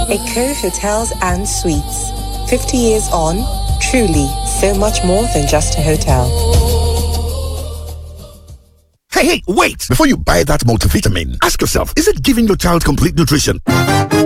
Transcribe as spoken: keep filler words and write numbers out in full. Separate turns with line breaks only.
Eco Hotels and Suites. fifty years on, truly so much more than just a hotel.
Hey, hey, wait! Before you buy that multivitamin, ask yourself, is it giving your child complete nutrition?